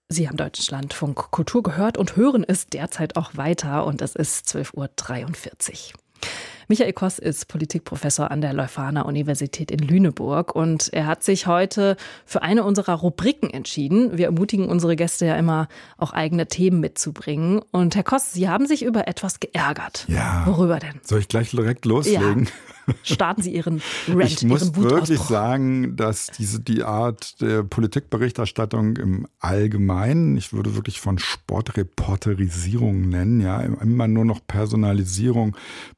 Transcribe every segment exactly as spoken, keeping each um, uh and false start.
Sie haben Deutschlandfunk Kultur gehört und hören es derzeit auch weiter und es ist zwölf Uhr dreiundvierzig. Michael Koss ist Politikprofessor an der Leuphana-Universität in Lüneburg und er hat sich heute für eine unserer Rubriken entschieden. Wir ermutigen unsere Gäste ja immer, auch eigene Themen mitzubringen. Und Herr Koss, Sie haben sich über etwas geärgert. Ja. Worüber denn? Soll ich gleich direkt loslegen? Ja. Starten Sie Ihren Rant, Ich muss Ihren Wutausbruch. wirklich sagen, dass diese die Art der Politikberichterstattung im Allgemeinen, ich würde wirklich von Sportreporterisierung nennen, ja, immer nur noch Personalisierung,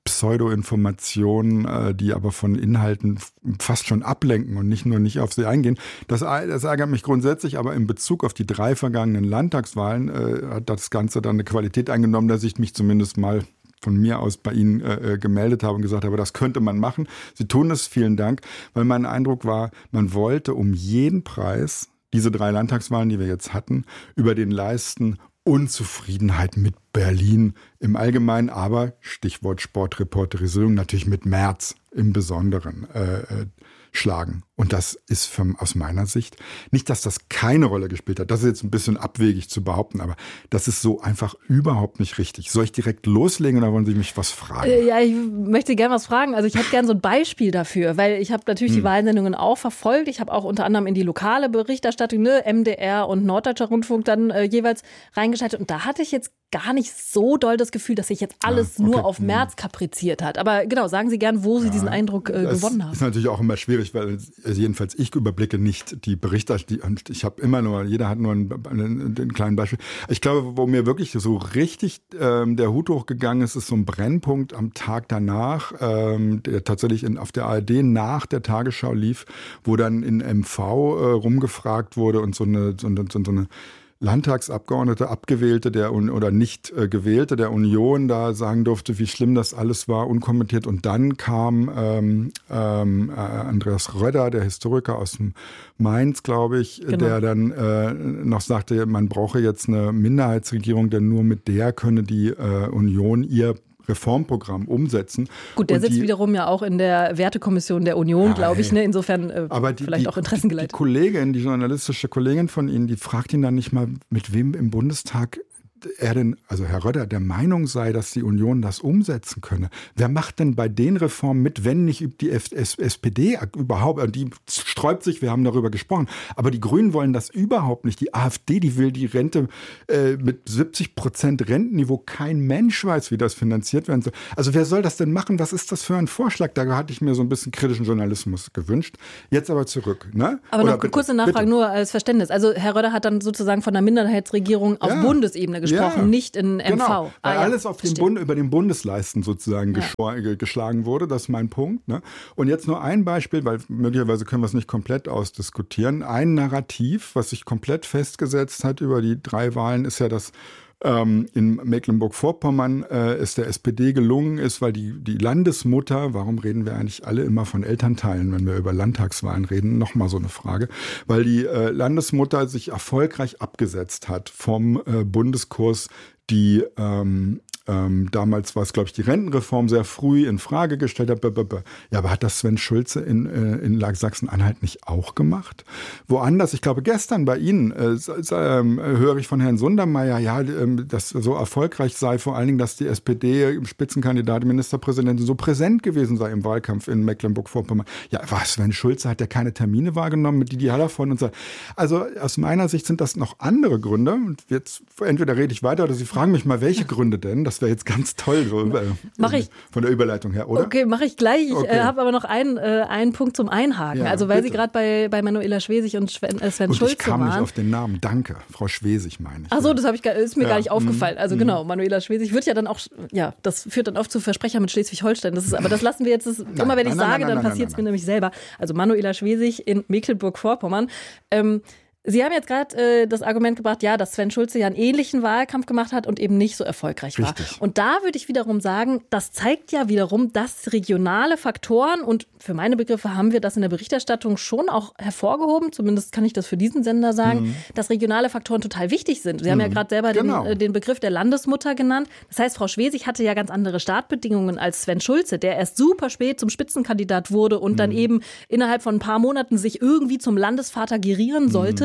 Pseudoinformationen, die aber von Inhalten fast schon ablenken und nicht nur nicht auf sie eingehen. Das, das ärgert mich grundsätzlich, aber in Bezug auf die drei vergangenen Landtagswahlen äh, hat das Ganze dann eine Qualität eingenommen, dass ich mich zumindest mal von mir aus bei Ihnen äh, gemeldet habe und gesagt habe, das könnte man machen. Sie tun es, vielen Dank, weil mein Eindruck war, man wollte um jeden Preis diese drei Landtagswahlen, die wir jetzt hatten, über den Leisten Unzufriedenheit mit Berlin im Allgemeinen, aber Stichwort Sportreporterisierung natürlich mit Merz im Besonderen äh, schlagen. Und das ist für, aus meiner Sicht, nicht, dass das keine Rolle gespielt hat, das ist jetzt ein bisschen abwegig zu behaupten, aber das ist so einfach überhaupt nicht richtig. Soll ich direkt loslegen oder wollen Sie mich was fragen? Äh, ja, ich möchte gerne was fragen. Also ich hätte gerne so ein Beispiel dafür, weil ich habe natürlich hm. die Wahlsendungen auch verfolgt. Ich habe auch unter anderem in die lokale Berichterstattung, ne, M D R und Norddeutscher Rundfunk dann äh, jeweils reingeschaltet. Und da hatte ich jetzt gar nicht so doll das Gefühl, dass sich jetzt alles ah, okay. nur auf Merz kapriziert hat. Aber genau, sagen Sie gern, wo Sie ja, diesen Eindruck äh, gewonnen haben. Das ist natürlich auch immer schwierig, weil jedenfalls ich überblicke nicht die Berichterstattung. Ich habe immer nur, jeder hat nur einen, einen, einen kleinen Beispiel. Ich glaube, wo mir wirklich so richtig ähm, der Hut hochgegangen ist, ist so ein Brennpunkt am Tag danach, ähm, der tatsächlich in, auf der A R D nach der Tagesschau lief, wo dann in M V äh, rumgefragt wurde und so eine, so eine, so eine Landtagsabgeordnete, Abgewählte der oder nicht äh, Gewählte der Union da sagen durfte, wie schlimm das alles war, unkommentiert. Und dann kam ähm, ähm, äh, Andreas Röder, der Historiker aus dem Mainz, glaube ich, genau. der dann äh, noch sagte, man brauche jetzt eine Minderheitsregierung, denn nur mit der könne die äh, Union ihr Reformprogramm umsetzen. Gut, der und sitzt die, wiederum ja auch in der Wertekommission der Union, ja, glaube ich, ne? Insofern äh, aber die, vielleicht die, auch interessengeleitet. Die Kollegin, die journalistische Kollegin von Ihnen, die fragt ihn dann nicht mal, mit wem im Bundestag er denn, also Herr Röder, der Meinung sei, dass die Union das umsetzen könne. Wer macht denn bei den Reformen mit, wenn nicht die S P D überhaupt? Die sträubt sich, wir haben darüber gesprochen. Aber die Grünen wollen das überhaupt nicht. Die AfD, die will die Rente äh, mit siebzig Prozent Rentenniveau. Kein Mensch weiß, wie das finanziert werden soll. Also wer soll das denn machen? Was ist das für ein Vorschlag? Da hatte ich mir so ein bisschen kritischen Journalismus gewünscht. Jetzt aber zurück. Ne? Aber Oder noch bitte, kurze Nachfrage, bitte. nur als Verständnis. Also Herr Röder hat dann sozusagen von der Minderheitsregierung auf Ja. Bundesebene gesprochen. Gesprochen, ja, nicht in M V. Genau, weil ah, ja, alles auf den Bund, über den Bundesleisten sozusagen ja. geschl- geschlagen wurde. Das ist mein Punkt. Ne? Und jetzt nur ein Beispiel, weil möglicherweise können wir es nicht komplett ausdiskutieren. Ein Narrativ, was sich komplett festgesetzt hat über die drei Wahlen, ist ja das Ähm, in Mecklenburg-Vorpommern äh, es der S P D gelungen ist, weil die, die Landesmutter, warum reden wir eigentlich alle immer von Elternteilen, wenn wir über Landtagswahlen reden, nochmal so eine Frage, weil die äh, Landesmutter sich erfolgreich abgesetzt hat vom äh, Bundeskurs, die ähm, Ähm, damals war es, glaube ich, die Rentenreform sehr früh in Frage gestellt hat. Ja, aber hat das Sven Schulze in, äh, in Sachsen-Anhalt nicht auch gemacht? Woanders, ich glaube, gestern bei Ihnen äh, äh, höre ich von Herrn Sundermeier, ja, äh, dass so erfolgreich sei, vor allen Dingen, dass die S P D-Spitzenkandidatin, Ministerpräsidentin so präsent gewesen sei im Wahlkampf in Mecklenburg-Vorpommern. Ja, was, Sven Schulze hat ja keine Termine wahrgenommen mit Didi Hallervorden und so. Also aus meiner Sicht sind das noch andere Gründe. Und jetzt entweder rede ich weiter oder Sie fragen mich mal, welche Gründe denn? Das wäre jetzt ganz toll, so, äh, mach ich. Von der Überleitung her, oder? Okay, mache ich gleich. Ich okay. äh, habe aber noch einen, äh, einen Punkt zum Einhaken. Ja, also weil bitte. Sie gerade bei, bei Manuela Schwesig und Sven, äh, Sven und Schulze ich kam waren. nicht auf den Namen. Danke, Frau Schwesig meine ich. Ach so, ja. das hab ich, ist mir ja. gar nicht aufgefallen. Also mm. genau, Manuela Schwesig wird ja dann auch, ja, das führt dann oft zu Versprecher mit Schleswig-Holstein. Das ist, aber das lassen wir jetzt, das, nein, immer wenn ich nein, sage, nein, dann passiert es mir nämlich selber. Also Manuela Schwesig in Mecklenburg-Vorpommern. Ähm, Sie haben jetzt gerade äh, das Argument gebracht, ja, dass Sven Schulze ja einen ähnlichen Wahlkampf gemacht hat und eben nicht so erfolgreich war. Richtig. Und da würde ich wiederum sagen, das zeigt ja wiederum, dass regionale Faktoren, und für meine Begriffe haben wir das in der Berichterstattung schon auch hervorgehoben, zumindest kann ich das für diesen Sender sagen, mhm. dass regionale Faktoren total wichtig sind. Sie mhm. haben ja gerade selber genau. den, äh, den Begriff der Landesmutter genannt. Das heißt, Frau Schwesig hatte ja ganz andere Startbedingungen als Sven Schulze, der erst super spät zum Spitzenkandidat wurde und mhm. dann eben innerhalb von ein paar Monaten sich irgendwie zum Landesvater gerieren sollte.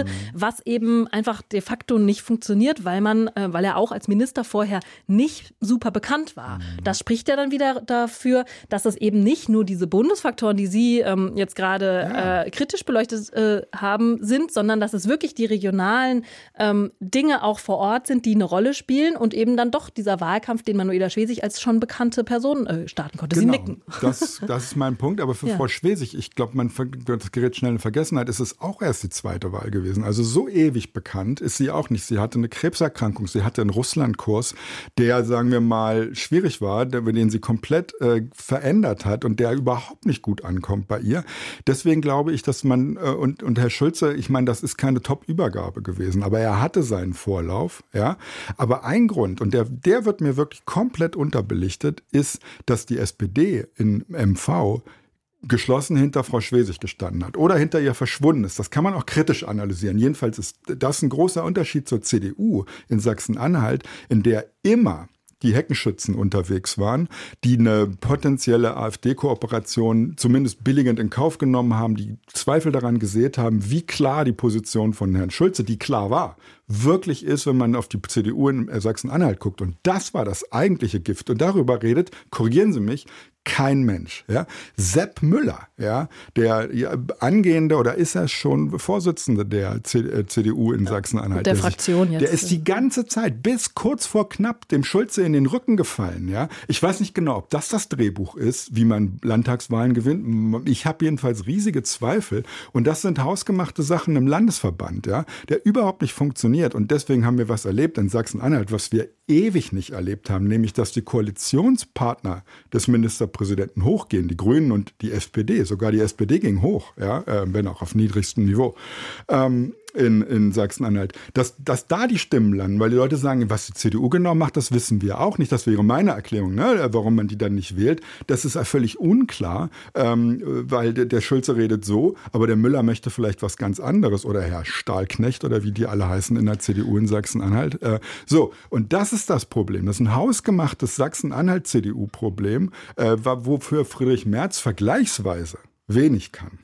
mhm. was eben einfach de facto nicht funktioniert, weil man, äh, weil er auch als Minister vorher nicht super bekannt war. Mhm. Das spricht ja dann wieder dafür, dass es eben nicht nur diese Bundesfaktoren, die Sie ähm, jetzt gerade ja. äh, kritisch beleuchtet äh, haben, sind, sondern dass es wirklich die regionalen ähm, Dinge auch vor Ort sind, die eine Rolle spielen und eben dann doch dieser Wahlkampf, den Manuela Schwesig als schon bekannte Person äh, starten konnte. Genau. Sie nicken. Das, das ist mein Punkt. Aber für ja. Frau Schwesig, ich glaube, man das gerät schnell in Vergessenheit, ist es auch erst die zweite Wahl gewesen. Also so ewig bekannt ist sie auch nicht. Sie hatte eine Krebserkrankung, sie hatte einen Russlandkurs, der, sagen wir mal, schwierig war, der, den sie komplett äh, verändert hat und der überhaupt nicht gut ankommt bei ihr. Deswegen glaube ich, dass man, äh, und, und Herr Schulze, ich meine, das ist keine Top-Übergabe gewesen, aber er hatte seinen Vorlauf. Ja. Aber ein Grund, und der, der wird mir wirklich komplett unterbelichtet, ist, dass die S P D in M V geschlossen hinter Frau Schwesig gestanden hat oder hinter ihr verschwunden ist. Das kann man auch kritisch analysieren. Jedenfalls ist das ein großer Unterschied zur C D U in Sachsen-Anhalt, in der immer die Heckenschützen unterwegs waren, die eine potenzielle AfD-Kooperation zumindest billigend in Kauf genommen haben, die Zweifel daran gesät haben, wie klar die Position von Herrn Schulze, die klar war, wirklich ist, wenn man auf die C D U in Sachsen-Anhalt guckt. Und das war das eigentliche Gift. Und darüber redet, korrigieren Sie mich, kein Mensch. Ja. Sepp Müller, ja, der ja, angehende oder ist er schon Vorsitzende der C D U in Sachsen-Anhalt. Der, der Fraktion sich, jetzt. Der ist die ganze Zeit bis kurz vor knapp dem Schulze in den Rücken gefallen. Ja. Ich weiß nicht genau, ob das das Drehbuch ist, wie man Landtagswahlen gewinnt. Ich habe jedenfalls riesige Zweifel. Und das sind hausgemachte Sachen im Landesverband, ja, der überhaupt nicht funktioniert. Und deswegen haben wir was erlebt in Sachsen-Anhalt, was wir ewig nicht erlebt haben, nämlich dass die Koalitionspartner des Ministerpräsidenten hochgehen, die Grünen und die S P D, sogar die S P D ging hoch, ja, äh, wenn auch auf niedrigstem Niveau. Ähm, in, in Sachsen-Anhalt, dass, dass da die Stimmen landen, weil die Leute sagen, was die C D U genau macht, das wissen wir auch nicht. Das wäre meine Erklärung, ne, warum man die dann nicht wählt. Das ist ja völlig unklar, ähm, weil der, der Schulze redet so, aber der Müller möchte vielleicht was ganz anderes oder Herr Stahlknecht oder wie die alle heißen in der C D U in Sachsen-Anhalt. Äh, so, und das ist das Problem. Das ist ein hausgemachtes Sachsen-Anhalt-C D U-Problem, äh, wofür Friedrich Merz vergleichsweise wenig kann.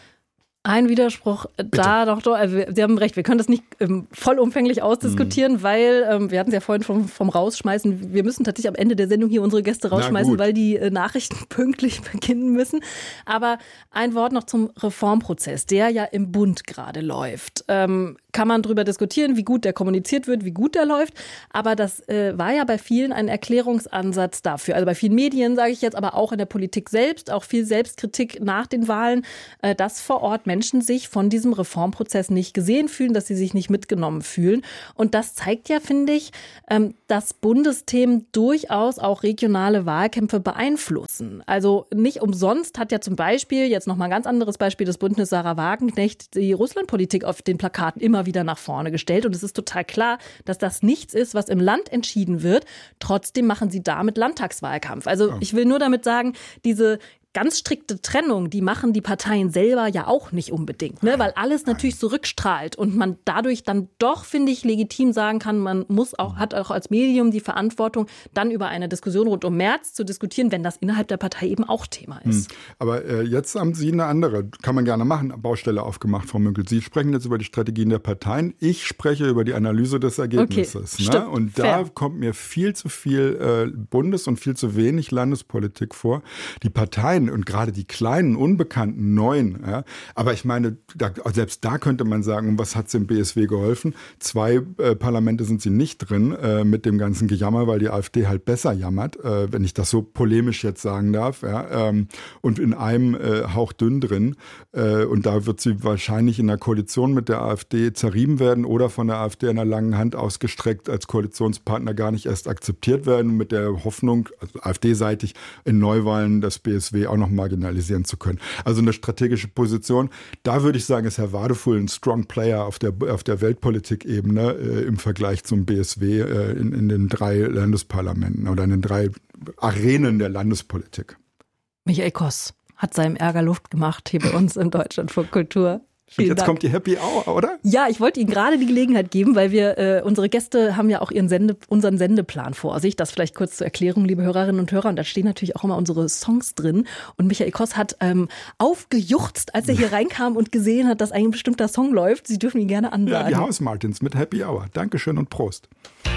Ein Widerspruch Bitte. da doch, doch, also Sie haben recht, wir können das nicht ähm, vollumfänglich ausdiskutieren, mhm. weil, ähm, wir hatten es ja vorhin vom, vom Rausschmeißen, wir müssen tatsächlich am Ende der Sendung hier unsere Gäste rausschmeißen, weil die äh, Nachrichten pünktlich beginnen müssen. Aber ein Wort noch zum Reformprozess, der ja im Bund gerade läuft. Ähm, kann man drüber diskutieren, wie gut der kommuniziert wird, wie gut der läuft. Aber das äh, war ja bei vielen ein Erklärungsansatz dafür. Also bei vielen Medien, sage ich jetzt, aber auch in der Politik selbst, auch viel Selbstkritik nach den Wahlen, äh, dass vor Ort Menschen sich von diesem Reformprozess nicht gesehen fühlen, dass sie sich nicht mitgenommen fühlen. Und das zeigt ja, finde ich, ähm, dass Bundesthemen durchaus auch regionale Wahlkämpfe beeinflussen. Also nicht umsonst hat ja zum Beispiel, jetzt nochmal ein ganz anderes Beispiel, das Bündnis Sarah Wagenknecht die Russlandpolitik auf den Plakaten immer wieder nach vorne gestellt. Und es ist total klar, dass das nichts ist, was im Land entschieden wird. Trotzdem machen sie damit Landtagswahlkampf. Also ja. ich will nur damit sagen, diese ganz strikte Trennung, die machen die Parteien selber ja auch nicht unbedingt, ne? Weil alles natürlich zurückstrahlt und man dadurch dann doch, finde ich, legitim sagen kann, man muss auch, hat auch als Medium die Verantwortung, dann über eine Diskussion rund um Merz zu diskutieren, wenn das innerhalb der Partei eben auch Thema ist. Hm. Aber äh, jetzt haben Sie eine andere, kann man gerne machen, Baustelle aufgemacht, Frau Münkel. Sie sprechen jetzt über die Strategien der Parteien, ich spreche über die Analyse des Ergebnisses. Okay, ne? Und da fair. kommt mir viel zu viel äh, Bundes- und viel zu wenig Landespolitik vor. Die Parteien und gerade die kleinen, unbekannten, neuen. Ja. Aber ich meine, da, selbst da könnte man sagen, was hat es dem B S W geholfen? Zwei äh, Parlamente sind sie nicht drin äh, mit dem ganzen Gejammer, weil die AfD halt besser jammert, äh, wenn ich das so polemisch jetzt sagen darf. Ja. Ähm, und in einem äh, hauchdünn drin. Äh, und da wird sie wahrscheinlich in der Koalition mit der AfD zerrieben werden oder von der AfD in einer langen Hand ausgestreckt als Koalitionspartner gar nicht erst akzeptiert werden, mit der Hoffnung, also AfD-seitig, in Neuwahlen das B S W auch noch marginalisieren zu können. Also eine strategische Position. Da würde ich sagen, ist Herr Wadefuhl ein Strong Player auf der, auf der Weltpolitik-Ebene äh, im Vergleich zum B S W äh, in, in den drei Landesparlamenten oder in den drei Arenen der Landespolitik. Michael Koss hat seinem Ärger Luft gemacht hier bei uns im Deutschlandfunk Kultur. Und jetzt Dank. kommt die Happy Hour, oder? Ja, ich wollte Ihnen gerade die Gelegenheit geben, weil wir, äh, unsere Gäste haben ja auch ihren Sende, unseren Sendeplan vor sich. Das vielleicht kurz zur Erklärung, liebe Hörerinnen und Hörer. Und da stehen natürlich auch immer unsere Songs drin. Und Michael Koss hat ähm, aufgejuchzt, als er hier reinkam und gesehen hat, dass ein bestimmter Song läuft. Sie dürfen ihn gerne ansagen. Ja, die House Martins mit Happy Hour. Dankeschön und Prost.